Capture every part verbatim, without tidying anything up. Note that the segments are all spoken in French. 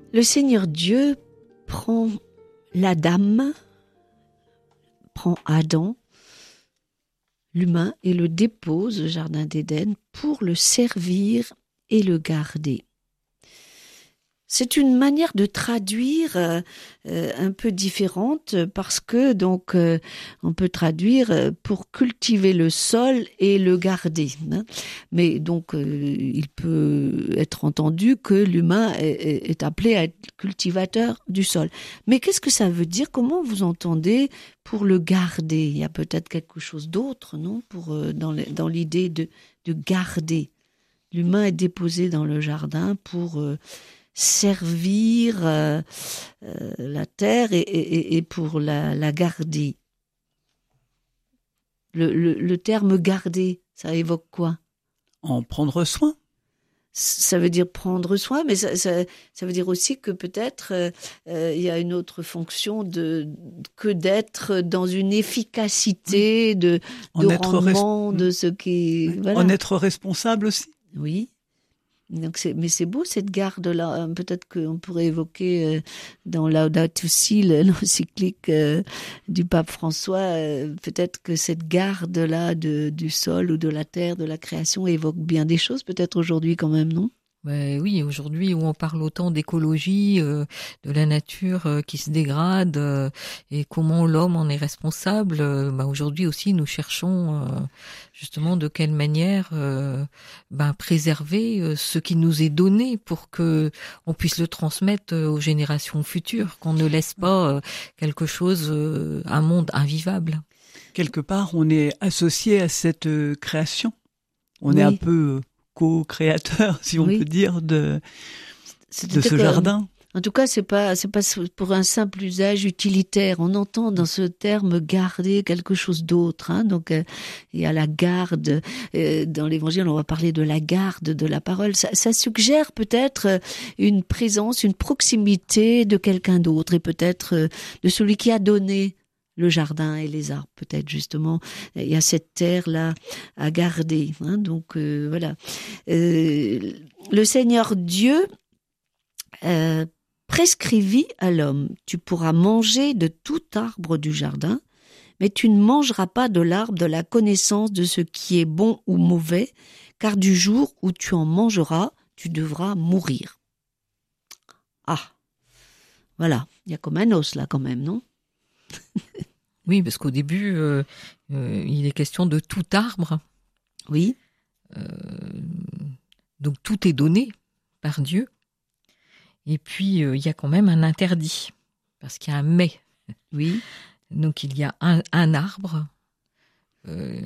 Le Seigneur Dieu prend l'Adam, prend Adam, l'humain, et le dépose au Jardin d'Éden pour le servir et le garder. C'est une manière de traduire euh, euh, un peu différente parce que donc euh, on peut traduire euh, pour cultiver le sol et le garder. Hein. Mais donc euh, il peut être entendu que l'humain est, est appelé à être cultivateur du sol. Mais qu'est-ce que ça veut dire? Comment vous entendez pour le garder? Il y a peut-être quelque chose d'autre, non? Pour euh, dans, le, dans l'idée de, de garder. L'humain est déposé dans le jardin pour euh, servir euh, euh, la terre et, et, et pour la, la garder. Le, le, le terme garder, ça évoque quoi? En prendre soin. Ça veut dire prendre soin, mais ça, ça, ça veut dire aussi que peut-être euh, euh, il y a une autre fonction de, que d'être dans une efficacité de, de rendement, res... de ce qui... Voilà. En être responsable aussi. Oui. Donc c'est, mais c'est beau cette garde-là. Peut-être qu'on pourrait évoquer euh, dans Laudato Si, l'encyclique euh, du pape François, euh, peut-être que cette garde-là de, du sol ou de la terre, de la création, évoque bien des choses, peut-être aujourd'hui quand même, non? Ben oui, aujourd'hui où on parle autant d'écologie, euh, de la nature euh, qui se dégrade euh, et comment l'homme en est responsable, euh, ben aujourd'hui aussi nous cherchons euh, justement de quelle manière euh, ben préserver euh, ce qui nous est donné pour que on puisse le transmettre euh, aux générations futures, qu'on ne laisse pas euh, quelque chose, euh, un monde invivable. Quelque part, on est associé à cette euh, création. On oui. est un peu euh, co-créateur, si on oui. peut dire, de, de ce jardin. En tout cas, c'est pas, c'est pas pour un simple usage utilitaire. On entend dans ce terme garder quelque chose d'autre. Hein. Donc, euh, il y a la garde. Euh, dans l'Évangile, on va parler de la garde de la parole. Ça, ça suggère peut-être une présence, une proximité de quelqu'un d'autre et peut-être euh, de celui qui a donné le jardin et les arbres, peut-être justement. Il y a cette terre-là à garder. Hein, donc, euh, voilà. Euh, le Seigneur Dieu euh, prescrivit à l'homme, tu pourras manger de tout arbre du jardin, mais tu ne mangeras pas de l'arbre de la connaissance de ce qui est bon ou mauvais, car du jour où tu en mangeras, tu devras mourir. Ah, voilà. Il y a comme un os là quand même, non? Oui, parce qu'au début, euh, euh, il est question de tout arbre. Oui. Euh, donc tout est donné par Dieu. Et puis, euh, il y a quand même un interdit, parce qu'il y a un mais. Oui. Donc il y a un, un arbre, euh,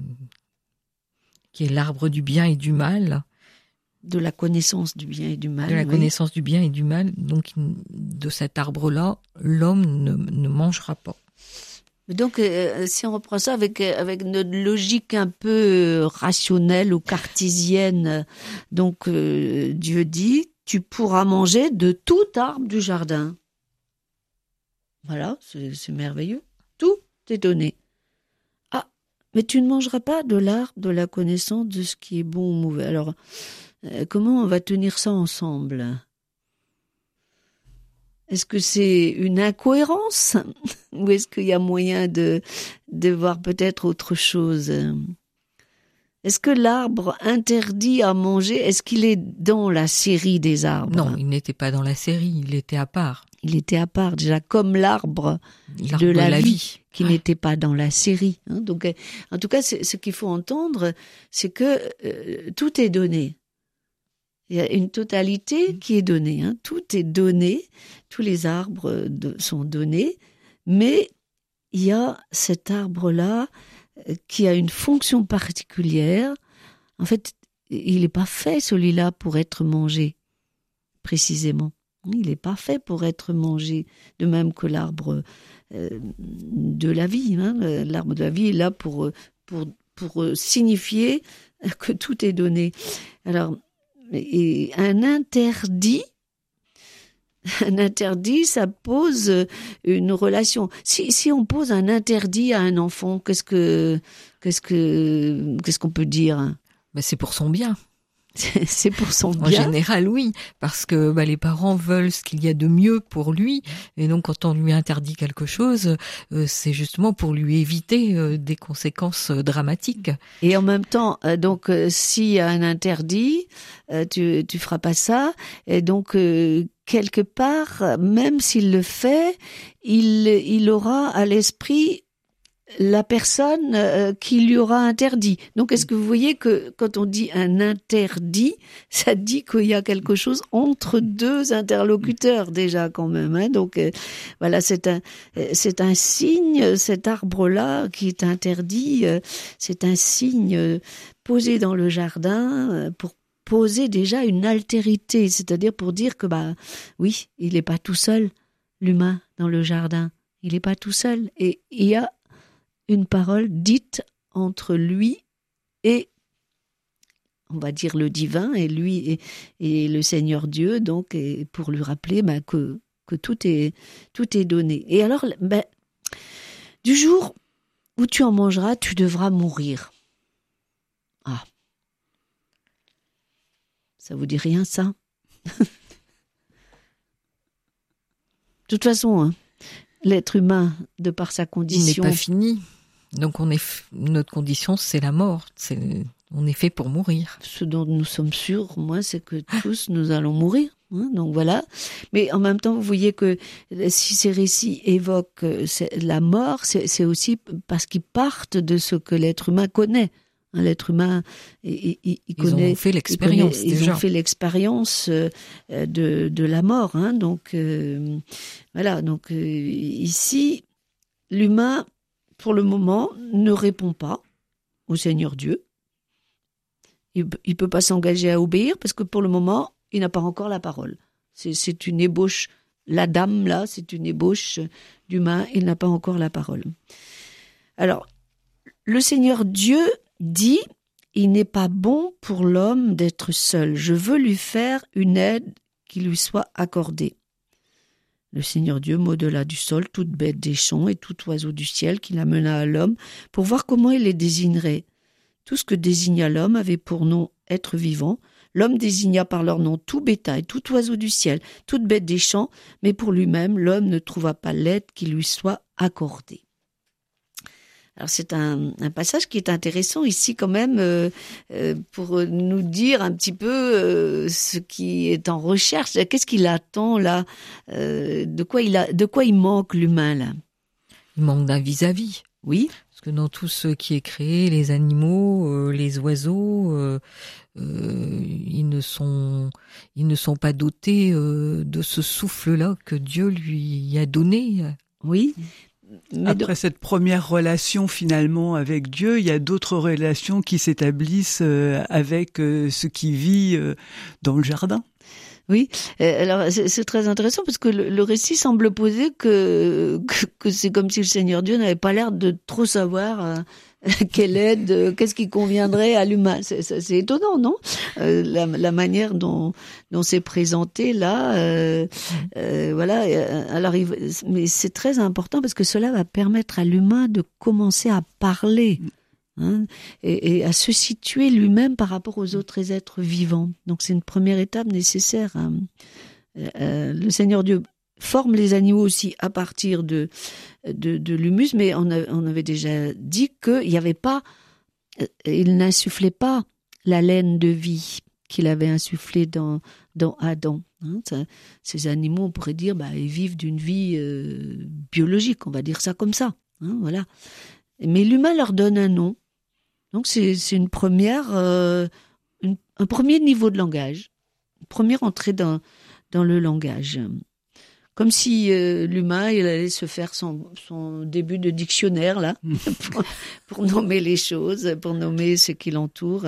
qui est l'arbre du bien et du mal. De la connaissance du bien et du mal. De la oui. connaissance du bien et du mal. Donc de cet arbre-là, l'homme ne, ne mangera pas. Donc, euh, si on reprend ça avec avec notre logique un peu rationnelle ou cartésienne, donc euh, Dieu dit, tu pourras manger de tout arbre du jardin. Voilà, c'est, c'est merveilleux. Tout est donné. Ah, mais tu ne mangeras pas de l'arbre de la connaissance de ce qui est bon ou mauvais. Alors, euh, comment on va tenir ça ensemble ? Est-ce que c'est une incohérence ou est-ce qu'il y a moyen de, de voir peut-être autre chose? Est-ce que l'arbre interdit à manger, est-ce qu'il est dans la série des arbres? Non, il n'était pas dans la série, il était à part. Il était à part, déjà comme l'arbre, l'arbre de la, de la vie, vie, qui ouais. n'était pas dans la série. Hein. Donc, en tout cas, c'est, ce qu'il faut entendre, c'est que euh, tout est donné. Il y a une totalité qui est donnée. Hein. Tout est donné, tous les arbres de, sont donnés, mais il y a cet arbre-là euh, qui a une fonction particulière. En fait, il n'est pas fait, celui-là, pour être mangé, précisément. Il n'est pas fait pour être mangé, de même que l'arbre euh, de la vie. Hein. L'arbre de la vie est là pour, pour, pour signifier que tout est donné. Alors, et un interdit, un interdit, ça pose une relation. Si, si on pose un interdit à un enfant, qu'est-ce que, qu'est-ce que, qu'est-ce qu'on peut dire? Ben c'est pour son bien. c'est pour son bien. En général, oui, parce que bah, les parents veulent ce qu'il y a de mieux pour lui, et donc quand on lui interdit quelque chose, euh, c'est justement pour lui éviter euh, des conséquences euh, dramatiques. Et en même temps, euh, donc euh, s'il y a un interdit, euh, tu tu feras pas ça, et donc euh, quelque part, même s'il le fait, il il aura à l'esprit la personne euh, qui lui aura interdit. Donc, est-ce que vous voyez que quand on dit un interdit, ça dit qu'il y a quelque chose entre deux interlocuteurs déjà quand même. Hein. Donc, euh, voilà, c'est un c'est un signe, cet arbre-là qui est interdit, euh, c'est un signe euh, posé dans le jardin euh, pour poser déjà une altérité, c'est-à-dire pour dire que bah oui, il n'est pas tout seul, l'humain dans le jardin. Il n'est pas tout seul et il y a une parole dite entre lui et, on va dire, le divin, et lui et, et le Seigneur Dieu, donc, et pour lui rappeler ben, que, que tout est, tout est donné. Et alors, ben, du jour où tu en mangeras, tu devras mourir. Ah. Ça vous dit rien, ça? De toute façon, hein, l'être humain, de par sa condition... Il n'est pas fini. Donc on est, notre condition, c'est la mort. C'est, on est fait pour mourir. Ce dont nous sommes sûrs, moi, c'est que tous nous allons mourir. Hein, donc voilà. Mais en même temps, vous voyez que si ces récits évoquent la mort, c'est, c'est aussi parce qu'ils partent de ce que l'être humain connaît. Hein, l'être humain, il, il, il connaît. Ils ont fait l'expérience. Ils, déjà. ont fait l'expérience de, de la mort. Hein, donc euh, voilà. Donc euh, ici, l'humain, pour le moment, ne répond pas au Seigneur Dieu. Il ne peut pas s'engager à obéir parce que pour le moment, il n'a pas encore la parole. C'est, c'est une ébauche. La dame, là, c'est une ébauche d'humain. Il n'a pas encore la parole. Alors, le Seigneur Dieu dit, il n'est pas bon pour l'homme d'être seul. Je veux lui faire une aide qui lui soit accordée. Le Seigneur Dieu modela du sol toute bête des champs et tout oiseau du ciel qu'il amena à l'homme pour voir comment il les désignerait. Tout ce que désigna l'homme avait pour nom être vivant. L'homme désigna par leur nom tout bétail, tout oiseau du ciel, toute bête des champs, mais pour lui-même, l'homme ne trouva pas l'aide qui lui soit accordée. Alors c'est un, un passage qui est intéressant ici quand même euh, euh, pour nous dire un petit peu euh, ce qui est en recherche. Qu'est-ce qu'il attend là euh, De quoi il a, de quoi il manque l'humain là? Il manque d'un vis-à-vis. Oui. Parce que dans tout ce qui est créé, les animaux, euh, les oiseaux, euh, euh, ils ne sont, ils ne sont pas dotés euh, de ce souffle-là que Dieu lui a donné. Oui. Mais Après donc... cette première relation finalement avec Dieu, il y a d'autres relations qui s'établissent avec ce qui vit dans le jardin. Oui, alors c'est, c'est très intéressant parce que le, le récit semble poser que, que, que c'est comme si le Seigneur Dieu n'avait pas l'air de trop savoir euh, quelle aide, euh, qu'est-ce qui conviendrait à l'humain. C'est, c'est, c'est étonnant, non euh, la, la manière dont, dont c'est présenté là, euh, euh, voilà. Alors, il, mais c'est très important parce que cela va permettre à l'humain de commencer à parler. Hein, et, et à se situer lui-même par rapport aux autres êtres vivants. Donc c'est une première étape nécessaire. Hein. Euh, le Seigneur Dieu forme les animaux aussi à partir de de, de l'humus, mais on, a, on avait déjà dit qu'il n'y avait pas, euh, il n'insufflait pas la laine de vie qu'il avait insufflée dans dans Adam. Hein. Ça, ces animaux, on pourrait dire, bah, ils vivent d'une vie euh, biologique, on va dire ça comme ça. Hein, voilà. Mais l'humain leur donne un nom. Donc c'est, c'est une première, euh, une, un premier niveau de langage, une première entrée dans, dans le langage. Comme si euh, l'humain, il allait se faire son, son début de dictionnaire, là, pour, pour nommer les choses, pour nommer ce qui l'entoure.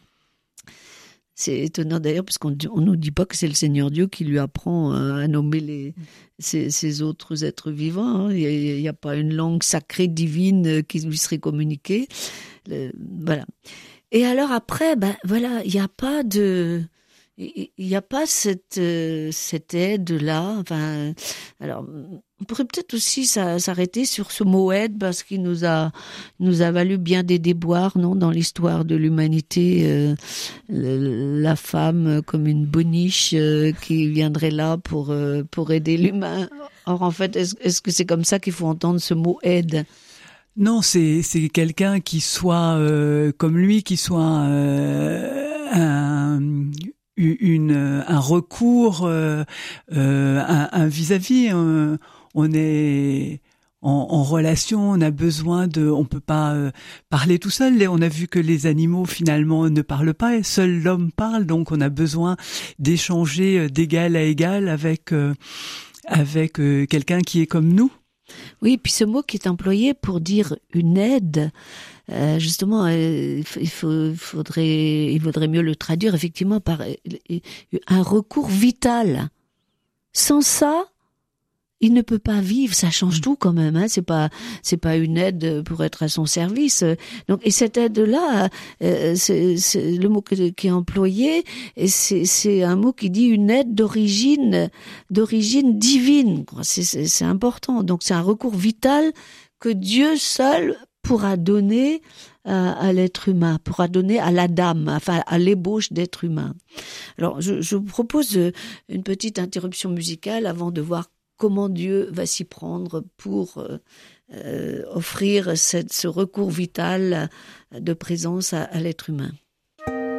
C'est étonnant d'ailleurs, parce qu'on ne nous dit pas que c'est le Seigneur Dieu qui lui apprend à nommer les, ces, ces autres êtres vivants. Hein. Il n'y a, a pas une langue sacrée, divine, qui lui serait communiquée. Le, voilà. Et alors après, ben voilà, il n'y a pas de, il n'y a pas cette euh, cette aide-là. Enfin, alors, on pourrait peut-être aussi s'arrêter sur ce mot aide parce qu'il nous a nous a valu bien des déboires, non, dans l'histoire de l'humanité. Euh, la femme comme une boniche euh, qui viendrait là pour euh, pour aider l'humain. Or, en fait, est-ce, est-ce que c'est comme ça qu'il faut entendre ce mot aide? Non, c'est c'est quelqu'un qui soit euh, comme lui, qui soit euh, un une un recours, euh, euh, un, un vis-à-vis. Un, on est en, en relation, on a besoin de, on peut pas euh, parler tout seul. On a vu que les animaux finalement ne parlent pas, et seul l'homme parle. Donc on a besoin d'échanger d'égal à égal avec euh, avec euh, quelqu'un qui est comme nous. Oui, puis ce mot qui est employé pour dire une aide, euh, justement, euh, il, faut, il faudrait, il vaudrait mieux le traduire effectivement par un recours vital. Sans ça, il ne peut pas vivre. Ça change tout quand même. Hein. C'est pas, c'est pas une aide pour être à son service. Donc, et cette aide-là, euh, c'est, c'est le mot qui est employé, et c'est, c'est un mot qui dit une aide d'origine, d'origine divine. C'est, c'est, c'est important. Donc, c'est un recours vital que Dieu seul pourra donner à, à l'être humain, pourra donner à l'Adam, enfin à l'ébauche d'être humain. Alors, je, je vous propose une petite interruption musicale avant de voir comment Dieu va s'y prendre pour euh, euh, offrir cette, ce recours vital de présence à, à l'être humain.